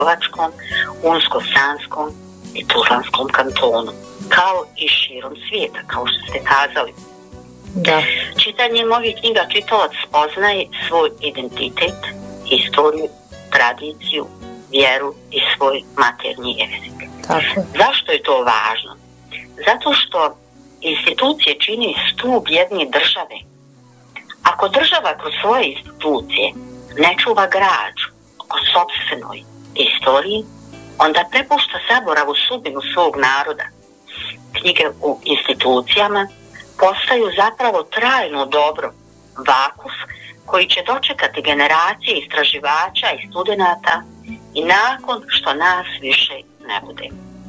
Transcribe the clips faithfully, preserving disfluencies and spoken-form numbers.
Slovačkom, Unsko-Sanskom i Tuzlanskom kantonu, kao i širom svijeta, kao što ste kazali. Da. Čitanjem ovih knjiga čitalac spoznaje svoj identitet, historiju, tradiciju, vjeru i svoj maternji jezik. Tako. Zašto je to važno? Zato što institucije čini stup jedne države. Ako država kroz svoje institucije ne čuva građu o sopstvenoj istoriji, onda prepušta zaboravu sudbinu svog naroda. Knjige u institucijama postaju zapravo trajno dobro, vakuf koji će dočekati generacije istraživača i studenata i nakon što nas više ne bude.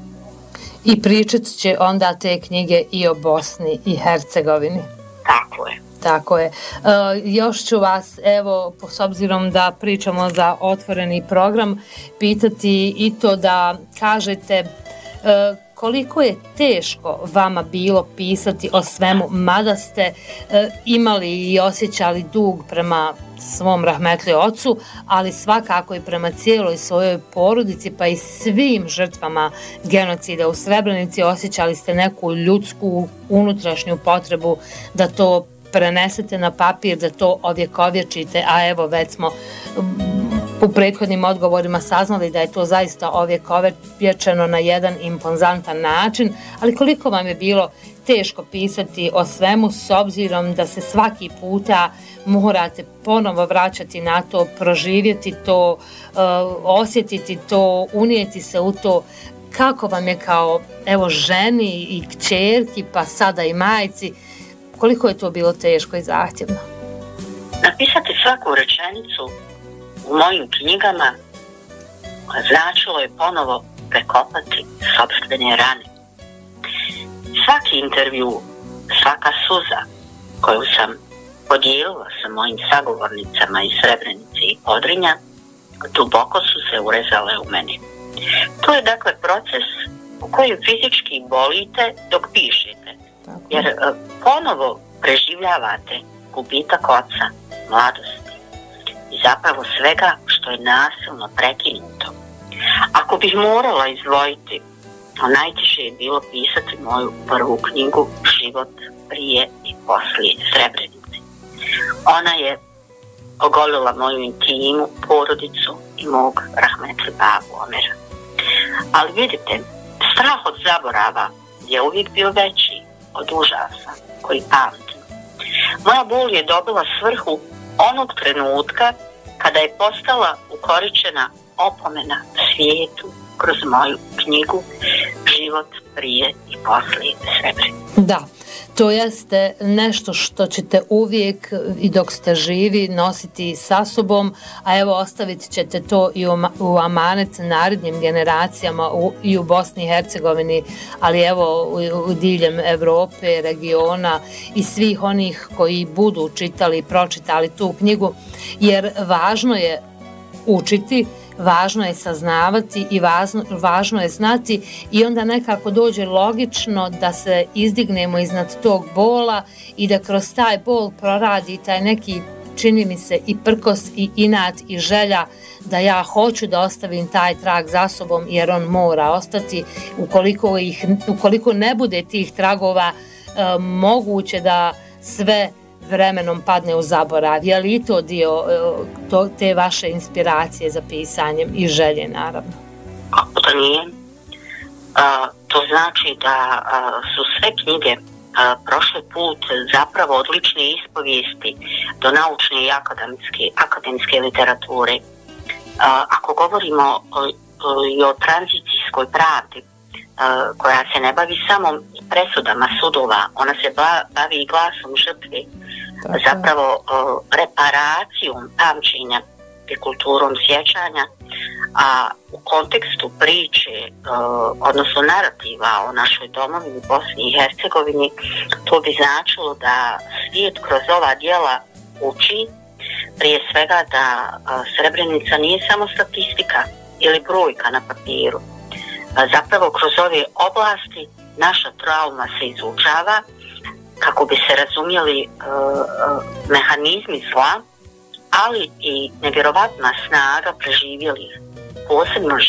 I pričat će onda te knjige i o Bosni i Hercegovini. Tako je. Tako je. E, još ću vas, evo, s obzirom da pričamo za otvoreni program, pitati i to da kažete e, koliko je teško vama bilo pisati o svemu, mada ste e, imali i osjećali dug prema svom rahmetli ocu, ali svakako i prema cijeloj svojoj porodici, pa i svim žrtvama genocida u Srebrenici osjećali ste neku ljudsku unutrašnju potrebu da to prenesete na papir, da to ovjekovječite, a evo već smo u prethodnim odgovorima saznali da je to zaista ovjekovječeno na jedan impozantan način, ali koliko vam je bilo teško pisati o svemu s obzirom da se svaki puta morate ponovo vraćati na to, proživjeti to, osjetiti to, unijeti se u to. Kako vam je kao evo ženi i kćerki, pa sada i majci, koliko je to bilo teško i zahtjevno? Napisati svaku rečenicu u mojim knjigama značilo je ponovo prekopati sopstvene rane. Svaki intervju, svaka suza koju sam podijelila sa mojim sagovornicama iz Srebrenice i Podrinja, duboko su se urezale u mene. To je dakle proces u kojem fizički bolite dok pišete, jer ponovo preživljavate gubitak oca, mladosti i zapravo svega što je nasilno prekinuto. Ako bih morala izdvojiti, najteže je bilo pisati moju prvu knjigu Život prije i poslije Srebrenice. Ona je ogolila moju intimu, porodicu i mog rahmetli babu Omera. Ali vidite, strah od zaborava je uvijek bio veći od užasa koji pamtim. Moja bol je dobila svrhu onog trenutka kada je postala ukoričena opomena svijetu kroz moju knjigu Život prije i poslije Srebrenice. Da, to jeste nešto što ćete uvijek i dok ste živi nositi sa sobom, a evo ostavit ćete to i u amanet narednim generacijama u, i u Bosni i Hercegovini, ali evo u, u diljem Evrope, regiona i svih onih koji budu čitali i pročitali tu knjigu, jer važno je učiti, važno je saznavati i važno, važno je znati i onda nekako dođe logično da se izdignemo iznad tog bola i da kroz taj bol proradi taj neki, čini mi se, i prkos i inat i želja da ja hoću da ostavim taj trag za sobom jer on mora ostati. Ukoliko, ih, ukoliko ne bude tih tragova, e, moguće da sve vremenom padne u zaborav. Je li i to dio to, te vaše inspiracije za pisanjem i želje, naravno? Ako to nije, a, to znači da a, su sve knjige a, prošli put zapravo odlične ispovijesti do naučne i akademske, akademske literature. A, ako govorimo o, o, i o tranzicijskoj pravdi, a, koja se ne bavi samo presudama sudova, ona se ba, bavi i glasom žrtve, zapravo o, reparacijom pamćenja i kulturom sjećanja, a u kontekstu priče, o, odnosno narativa o našoj domovini Bosni i Hercegovini, to bi značilo da svijet kroz ova djela uči prije svega da o, Srebrenica nije samo statistika ili brojka na papiru. A, zapravo kroz ove oblasti naša trauma se izučava kako bi se razumjeli uh, uh, mehanizmi zla, ali i nevjerovatna snaga preživjelih, posebno